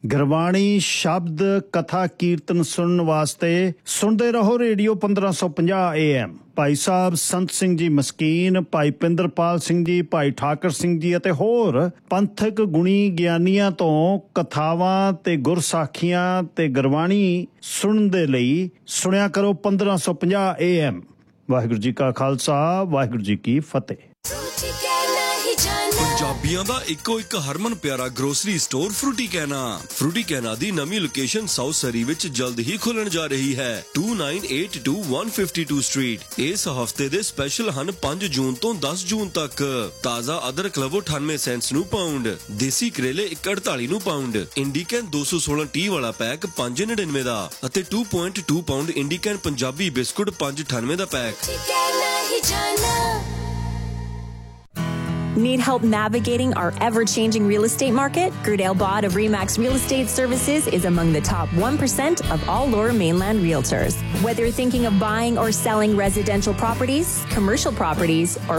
ਗੁਰਬਾਣੀ ਸ਼ਬਦ ਕਥਾ ਕੀਰਤਨ ਸੁਣਨ ਵਾਸਤੇ ਸੁਣਦੇ ਰਹੋ ਰੇਡੀਓ 1550 AM। ਭਾਈ ਸਾਹਿਬ ਸੰਤ ਸਿੰਘ ਜੀ ਮਸਕੀਨ, ਭਾਈ ਪਿੰਦਰਪਾਲ ਸਿੰਘ ਜੀ, ਭਾਈ ਠਾਕਰ ਸਿੰਘ ਜੀ ਅਤੇ ਹੋਰ ਪੰਥਕ ਗੁਣੀ ਗਿਆਨੀਆਂ ਤੋਂ ਕਥਾਵਾਂ ਤੇ ਗੁਰਸਾਖੀਆਂ ਤੇ ਗੁਰਬਾਣੀ ਸੁਣਨ ਦੇ ਲਈ ਸੁਣਿਆ ਕਰੋ 1550 AM। ਵਾਹਿਗੁਰੂ ਜੀ ਕਾ ਖਾਲਸਾ, ਵਾਹਿਗੁਰੂ ਜੀ ਕੀ ਫਤਿਹ। ਪੰਜਾਬੀਆਂ ਦਾ ਇੱਕੋ ਇੱਕ ਹਰਮਨ ਪਿਆਰਾ ਗਰੋਸਰੀ ਸਟੋਰ ਫਰੂਟੀ ਕਹਿਣਾ। ਫਰੂਟੀ ਕਹਿਣਾ ਦੀ ਨਵੀਂ ਲੋਕੇਸ਼ਨ ਸਾਊਥ ਸਰੀ ਵਿੱਚ ਜਲਦ ਹੀ ਖੁੱਲਣ ਜਾ ਰਹੀ ਹੈ। 2982 152 ਸਟਰੀਟ। ਇਸ ਹਫਤੇ ਦੇ ਸਪੈਸ਼ਲ ਹਨ 5 ਜੂਨ ਤੋਂ 10 ਜੂਨ ਤੱਕ। ਤਾਜ਼ਾ ਅਦਰਕ ਲਵੋ 98 ਸੈਂਟਸ ਨੂੰ ਪਾਉਂਡ, ਦੇਸੀ ਕਰੇਲੇ 148 ਨੂੰ ਪਾਉਂਡ, ਇੰਡੀਕੈਨ 216 ਟੀ ਵਾਲਾ ਪੈਕ 599 ਦਾ ਅਤੇ 2.2 pound ਇੰਡੀਕੈਨ Punjabi biscuit 598 the pack. Need help navigating our ever-changing real estate market? Gerdale Bod of Remax Real Estate Services is among the top 1% of all Lower Mainland realtors. Whether you're thinking of buying or selling residential properties, commercial properties, or